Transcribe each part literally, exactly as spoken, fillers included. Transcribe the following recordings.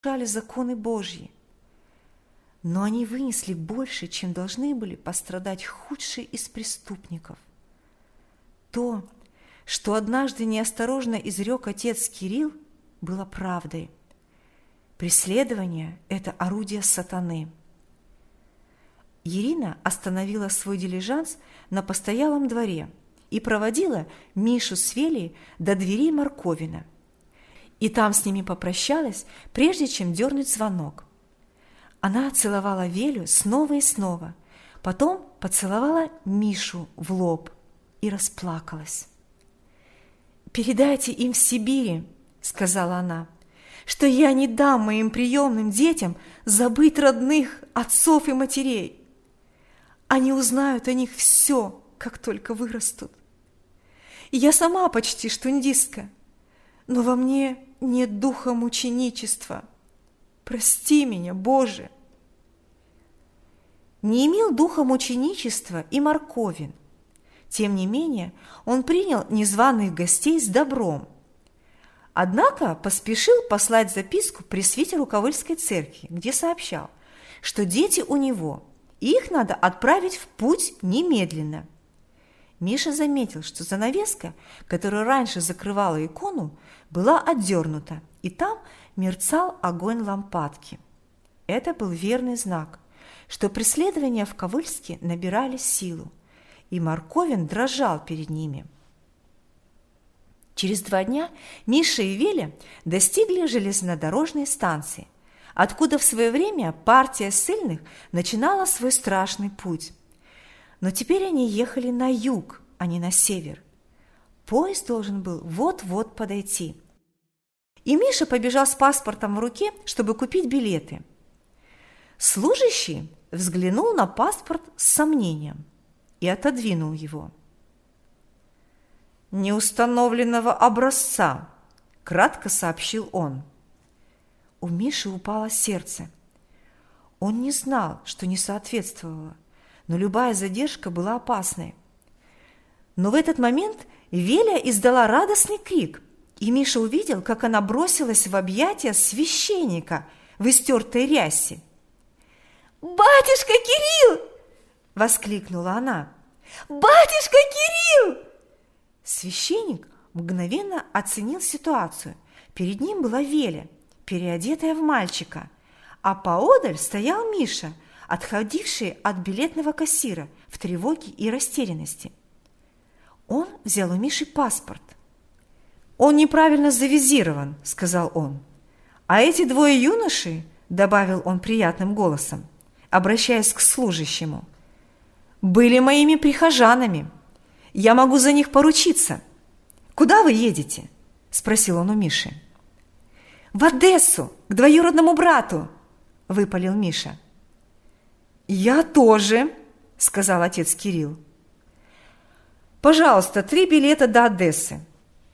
нарушали законы Божьи. Но они вынесли больше, чем должны были пострадать худшие из преступников. То, что однажды неосторожно изрек отец Кирилл, было правдой. Преследование – это орудие сатаны. Ирина остановила свой дилижанс на постоялом дворе и проводила Мишу с Велей до дверей Морковина. И там с ними попрощалась, прежде чем дернуть звонок. Она целовала Велю снова и снова, потом поцеловала Мишу в лоб и расплакалась. «Передайте им в Сибири, — сказала она, — что я не дам моим приемным детям забыть родных отцов и матерей. Они узнают о них все, как только вырастут. И я сама почти штундистка, но во мне нет духа мученичества. Прости меня, Боже!» Не имел духа мученичества и Морковин. Тем не менее, он принял незваных гостей с добром. Однако поспешил послать записку пресвитеру Ковыльской церкви, где сообщал, что дети у него, и их надо отправить в путь немедленно. Миша заметил, что занавеска, которая раньше закрывала икону, была отдернута, и там мерцал огонь лампадки. Это был верный знак, что преследования в Ковыльске набирали силу, и Морковин дрожал перед ними. Через два дня Миша и Веля достигли железнодорожной станции, откуда в свое время партия ссыльных начинала свой страшный путь. Но теперь они ехали на юг, а не на север. Поезд должен был вот-вот подойти. И Миша побежал с паспортом в руке, чтобы купить билеты. Служащий взглянул на паспорт с сомнением и отодвинул его. «Неустановленного образца», – кратко сообщил он. У Миши упало сердце. Он не знал, что не соответствовало, но любая задержка была опасной. Но в этот момент Веля издала радостный крик, и Миша увидел, как она бросилась в объятия священника в истертой рясе. «Батюшка Кирилл!» – воскликнула она. «Батюшка Кирилл!» Священник мгновенно оценил ситуацию. Перед ним была Веля, переодетая в мальчика, а поодаль стоял Миша, отходивший от билетного кассира в тревоге и растерянности. Он взял у Миши паспорт. «Он неправильно завизирован», – сказал он. «А эти двое юношей, – добавил он приятным голосом, обращаясь к служащему, – были моими прихожанами. Я могу за них поручиться. Куда вы едете?» – спросил он у Миши. «В Одессу, к двоюродному брату», – выпалил Миша. «Я тоже», – сказал отец Кирилл. «Пожалуйста, три билета до Одессы».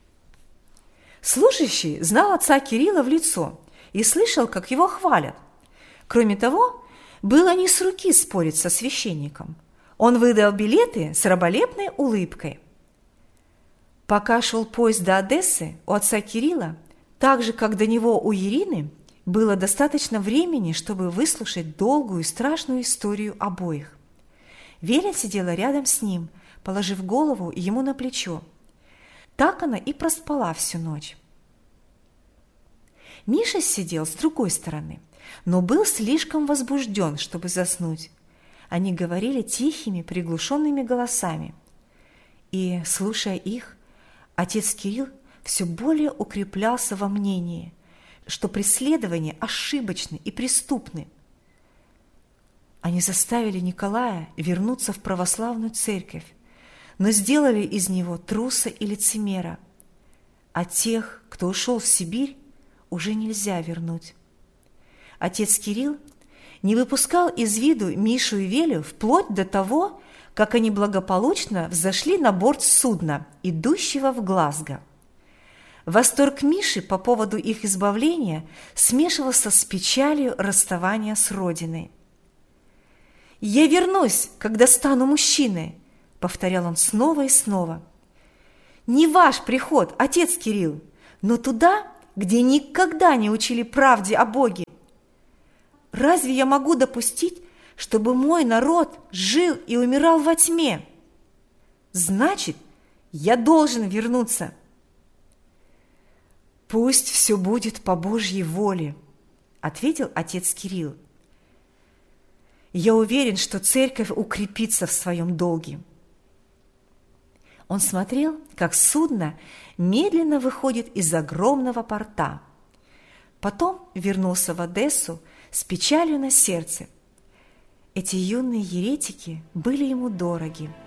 Служащий знал отца Кирилла в лицо и слышал, как его хвалят. Кроме того, было не с руки спорить со священником. Он выдал билеты с раболепной улыбкой. Пока шел поезд до Одессы, у отца Кирилла, так же, как до него у Ирины, было достаточно времени, чтобы выслушать долгую и страшную историю обоих. Веля сидела рядом с ним, положив голову ему на плечо. Так она и проспала всю ночь. Миша сидел с другой стороны, но был слишком возбужден, чтобы заснуть. Они говорили тихими, приглушенными голосами. И, слушая их, отец Кирилл все более укреплялся во мнении, что преследования ошибочны и преступны. Они заставили Николая вернуться в православную церковь, но сделали из него труса и лицемера, а тех, кто ушел в Сибирь, уже нельзя вернуть. Отец Кирилл не выпускал из виду Мишу и Велю вплоть до того, как они благополучно взошли на борт судна, идущего в Глазго. Восторг Миши по поводу их избавления смешивался с печалью расставания с родиной. «Я вернусь, когда стану мужчиной», – повторял он снова и снова. «Не ваш приход, отец Кирилл, но туда, где никогда не учили правде о Боге? Разве я могу допустить, чтобы мой народ жил и умирал во тьме? Значит, я должен вернуться. Пусть все будет по Божьей воле, ответил отец Кирилл. Я уверен, что церковь укрепится в своем долге. Он смотрел, как судно медленно выходит из огромного порта. Потом вернулся в Одессу с печалью на сердце. Эти юные еретики были ему дороги.